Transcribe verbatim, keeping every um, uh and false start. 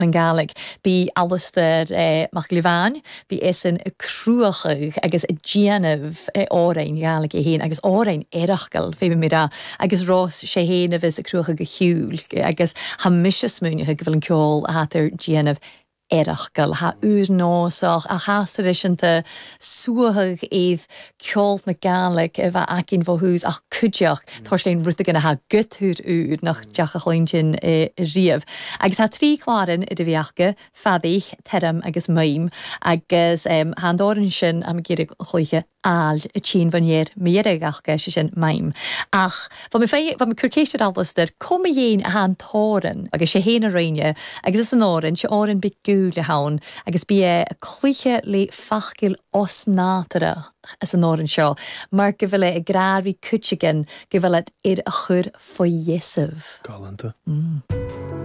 an Gaelic. Bí Alistair uh, Maclivan, bí esan y crwachig agus y gianaf uh, orain Gaelic i hyn, agus orain erachgal fe mi ra, agus ros sé hyn af is y crwachig y hiwl, agus ha misys mwyn y gyfel yn ciol a hat er gianaf erachgal, ha ur nosach, a hasar isynta suahag eidd ciol na Gaelic efo acin fo hwys ach cwdiach, thors lein rwtag yna ha gytwr ur nach diach ach leintyn uh, riaf. Agus ha tri claren y dyfiachga, faddich, teram agus maim, agus um, hand oran sin am gyrig chluiche al y tîn fanyer meirig achga sin maim. Ach, fa mi fai, fa mi cwrceisio Alistair, com y ein a han toren, agus sé hen a reinio, agus ys yn oren, sé oren big gŵl y hawn, agus bi e chluiche le fachgil os natara as yn oren sio, mar gyfyle y grari cwtsigin, gyfyle ir a chwr ffoi yesif. Galanta. Mm.